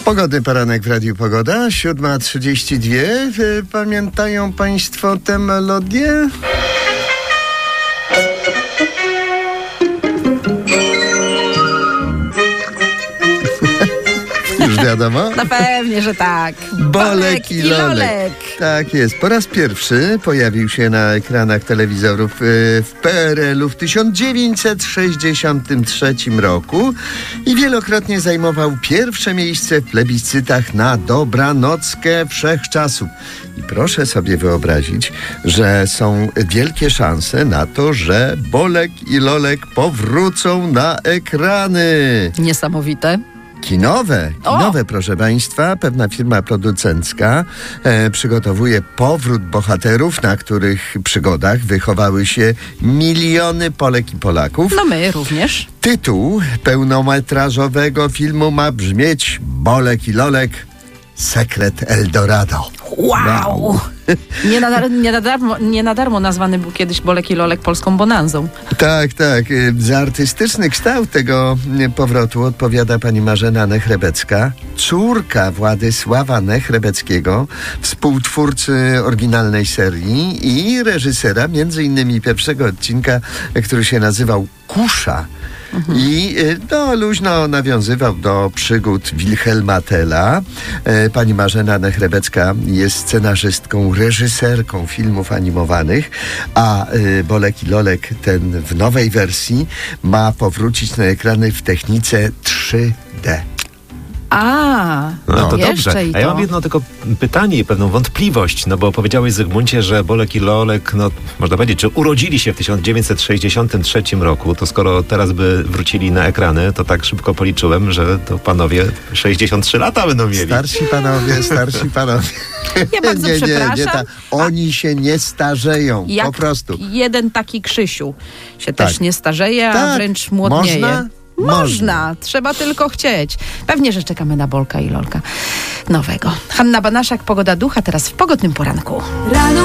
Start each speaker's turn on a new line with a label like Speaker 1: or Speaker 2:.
Speaker 1: Pogodny poranek w Radiu Pogoda, 7:32. Pamiętają Państwo tę melodię? Już wiadomo?
Speaker 2: No pewnie, że tak.
Speaker 1: Bolek i Lolek. Tak jest. Po raz pierwszy pojawił się na ekranach telewizorów w PRL-u w 1963 roku i wielokrotnie zajmował pierwsze miejsce w plebiscytach na dobranockę wszechczasów. I proszę sobie wyobrazić, że są wielkie szanse na to, że Bolek i Lolek powrócą na ekrany.
Speaker 2: Niesamowite.
Speaker 1: Kinowe, proszę Państwa. Pewna firma producencka przygotowuje powrót bohaterów, na których przygodach wychowały się miliony Polek i Polaków.
Speaker 2: No my również.
Speaker 1: Tytuł pełnometrażowego filmu ma brzmieć Bolek i Lolek. Sekret Eldorado.
Speaker 2: Wow! Nie na darmo nazwany był kiedyś Bolek i Lolek polską bonanzą.
Speaker 1: Tak. Za artystyczny kształt tego powrotu odpowiada pani Marzena Nechrebecka, córka Władysława Nechrebeckiego, współtwórcy oryginalnej serii i reżysera między innymi pierwszego odcinka, który się nazywał Kusza. I luźno nawiązywał do przygód Wilhelma Tella. Pani Marzena Nechrebecka jest scenarzystką, reżyserką filmów animowanych, a Bolek i Lolek, ten w nowej wersji, ma powrócić na ekrany w technice 3D.
Speaker 3: No to dobrze. A ja mam jedno tylko pytanie i pewną wątpliwość, bo powiedziałeś, Zygmuncie, że Bolek i Lolek, można powiedzieć, że urodzili się w 1963 roku, to skoro teraz by wrócili na ekrany, to tak szybko policzyłem, że to panowie 63 lata będą mieli.
Speaker 1: Starsi panowie.
Speaker 2: Ja bardzo przepraszam.
Speaker 1: Oni się nie starzeją, po prostu.
Speaker 2: Jeden taki Krzysiu się też nie starzeje, a wręcz młodnieje. Można, trzeba tylko chcieć. Pewnie, że czekamy na Bolka i Lolka nowego. Hanna Banaszak, Pogoda Ducha, teraz w Pogodnym Poranku. Rano